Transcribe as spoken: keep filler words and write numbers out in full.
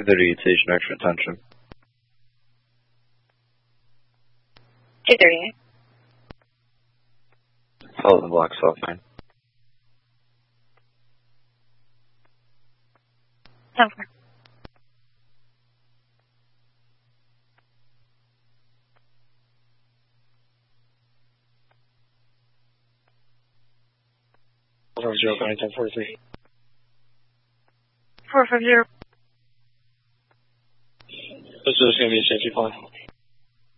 thirty-eight station extra attention. two thirty-eight. Follow the block south line. ten four. four five zero, ten forty-three. four five zero. This is going to be a safety fly.